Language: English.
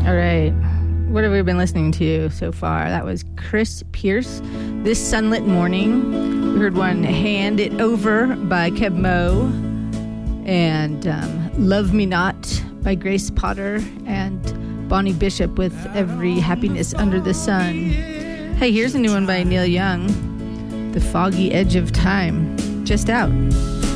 All right. What have we been listening to so far? That was Chris Pierce, This Sunlit Morning. We heard one, Hand It Over by Keb Mo, and Love Me Not by Grace Potter, and Bonnie Bishop with Every Happiness Under the Sun. Hey, here's a new one by Neil Young, The Foggy Edge of Time, just out.